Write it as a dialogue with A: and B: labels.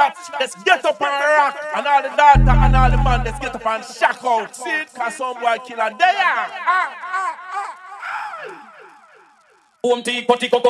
A: that. Let's get up and rock. And all the daughter and all the man, let's get up and shock out. See it? Cause some boy killer there. Boom, tico, tico,